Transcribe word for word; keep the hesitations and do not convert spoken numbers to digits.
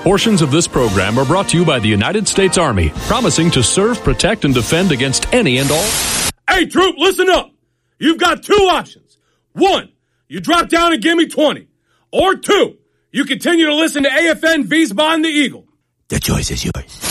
Portions of this program are brought to you by the United States Army, promising to serve, protect, and defend against any and all. Hey, troop, listen up. You've got two options. One, you drop down and give me twenty. Or two, you continue to listen to A F N, Wiesbaden, the Eagle. The choice is yours.